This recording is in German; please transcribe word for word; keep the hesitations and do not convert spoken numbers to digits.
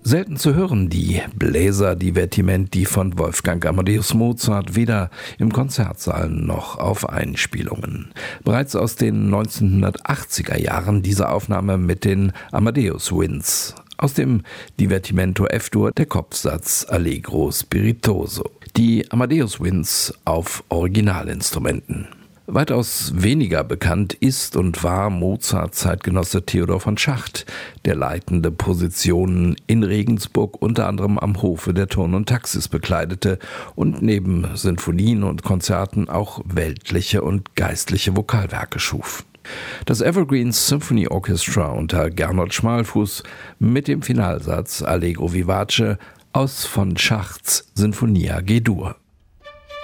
Selten zu hören, die Bläser-Divertimenti von Wolfgang Amadeus Mozart, weder im Konzertsaal noch auf Einspielungen. Bereits aus den neunzehnhundertachtziger Jahren diese Aufnahme mit den Amadeus Winds. Aus dem Divertimento F-Dur der Kopfsatz Allegro Spiritoso. Die Amadeus Winds auf Originalinstrumenten. Weitaus weniger bekannt ist und war Mozarts Zeitgenosse Theodor von Schacht, der leitende Positionen in Regensburg unter anderem am Hofe der Turn und Taxis bekleidete und neben Sinfonien und Konzerten auch weltliche und geistliche Vokalwerke schuf. Das Evergreen Symphony Orchestra unter Gernot Schmalfuß mit dem Finalsatz Allegro vivace aus von Schachts Sinfonia G-Dur.